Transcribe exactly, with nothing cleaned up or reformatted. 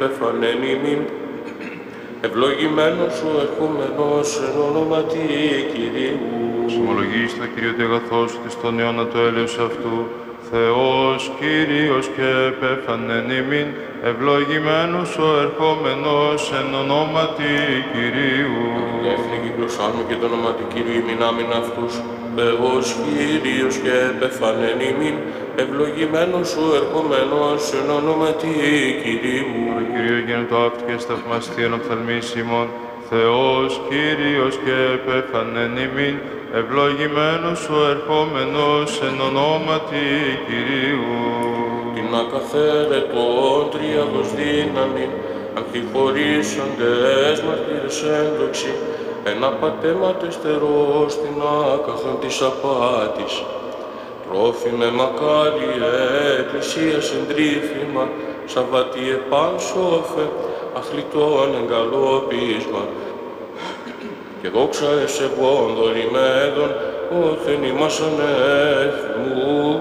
επέφανεν ημίν. Ευλογημένος ο ερχόμενος εν ονόματι Κυρίου. Ψωμολογήστε, Κύριε, ότι αγαθός της τον αιώνα του έλεους αυτού, Θεός, Κύριος και επέφανεν ημίν, ευλογημένος ο ερχόμενος εν ονόματι Κυρίου. Έφυγε η γλωσσά μου και το όνομα του Κυρίου ημίν άμυν αυτούς. Θεός, Κύριος και επέφανεν ημίν, ευλογημένος ο ερχόμενος εν ονόματι Κυρίου. Ο Κύριο γέννητο αυτού και σταυμαστή εν οφθαλμής ημών, Θεός, Κύριος και επέφανεν ημίν, ευλογημένος ο ερχόμενος εν ονόματι Κυρίου. Την ακαθαίρετον τρίαδος δύναμιν, αμφιχωρήσαντες μαρτύρες ένδοξοι, ένα πατέματες τερός την άκαθον της απάτης. Τρόφιμε μακάριε, εκκλησία συντρίφημα, Σαββατιε παν σώφε, αθλητών εγκαλόπισμα. Και δόξα εσεβών δωρημέδων, όθεν ημάς ανέθμου.